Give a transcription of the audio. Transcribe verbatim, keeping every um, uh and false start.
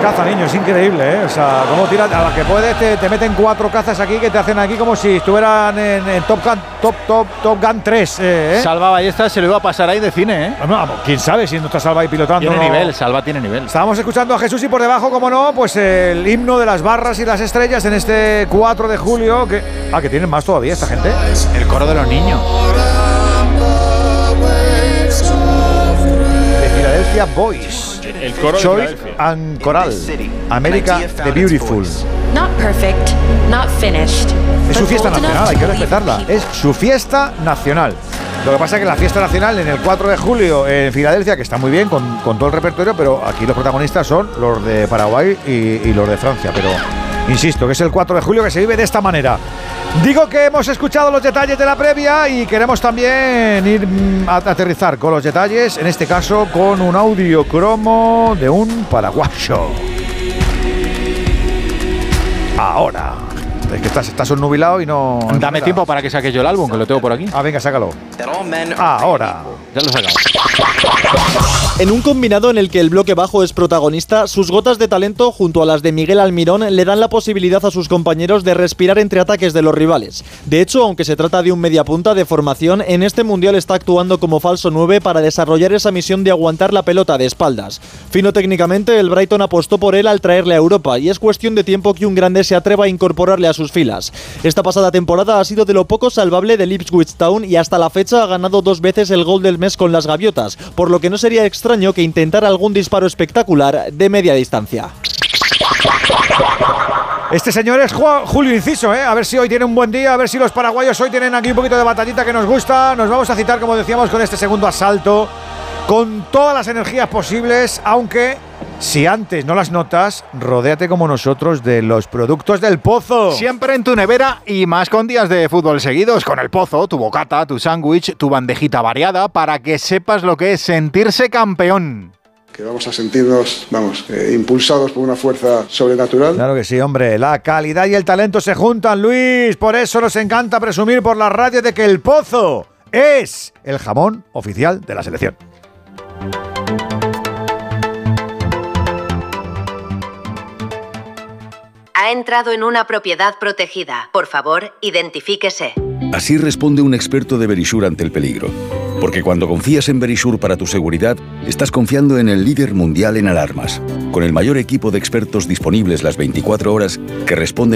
caza, niño, es increíble, ¿eh? O sea, cómo tiras, a la que puedes te, te meten cuatro cazas aquí que te hacen aquí como si estuvieran en, en Top Gun, Top, Top, Top Gun tres, ¿eh? Salva Ballesta se lo iba a pasar ahí de cine, ¿eh? No, quién sabe si no está Salva ahí pilotando. Tiene no. nivel, Salva tiene nivel. Estábamos escuchando a Jesús y por debajo, como no, pues el himno de las barras y las estrellas en este cuatro de julio. Que, ah, que tienen más todavía esta gente. El coro de los niños. De Philadelphia Boys. El coro Choice de and Coral. America the Beautiful. Not perfect, not finished. Es su fiesta nacional, hay que respetarla. Es su fiesta nacional. Lo que pasa es que la fiesta nacional en el cuatro de julio en Filadelfia, que está muy bien con, con todo el repertorio, pero aquí los protagonistas son los de Paraguay y, y los de Francia. Pero insisto, que es el cuatro de julio que se vive de esta manera. Digo que hemos escuchado los detalles de la previa y queremos también ir a aterrizar con los detalles, en este caso con un audio cromo de un paraguayo. Ahora. Es que estás, estás obnubilado y no... Dame no tiempo para que saque yo el álbum, que lo tengo por aquí. Ah, venga, sácalo. Ahora. Ya lo he sacado. En un combinado en el que el bloque bajo es protagonista, sus gotas de talento junto a las de Miguel Almirón le dan la posibilidad a sus compañeros de respirar entre ataques de los rivales. De hecho, aunque se trata de un mediapunta de formación, en este mundial está actuando como falso nueve para desarrollar esa misión de aguantar la pelota de espaldas. Fino técnicamente, el Brighton apostó por él al traerle a Europa y es cuestión de tiempo que un grande se atreva a incorporarle a sus filas. Esta pasada temporada ha sido de lo poco salvable del Ipswich Town y hasta la fecha ha ganado dos veces el gol del mes con las gaviotas, por lo que no sería extraño que intentara algún disparo espectacular de media distancia. Este señor es Julio Inciso, ¿eh? A ver si hoy tiene un buen día, a ver si los paraguayos hoy tienen aquí un poquito de batallita que nos gusta. Nos vamos a citar, como decíamos, con este segundo asalto, con todas las energías posibles, aunque si antes no las notas, rodéate como nosotros de los productos del Pozo. Siempre en tu nevera y más con días de fútbol seguidos, con el Pozo, tu bocata, tu sándwich, tu bandejita variada, para que sepas lo que es sentirse campeón. Que vamos a sentirnos, vamos, eh, impulsados por una fuerza sobrenatural. Claro que sí, hombre. La calidad y el talento se juntan, Luis. Por eso nos encanta presumir por la radio de que el Pozo es el jamón oficial de la selección. Ha entrado en una propiedad protegida. Por favor, identifíquese. Así responde un experto de Verisure ante el peligro. Porque cuando confías en Verisure para tu seguridad, estás confiando en el líder mundial en alarmas, con el mayor equipo de expertos disponibles las veinticuatro horas que responden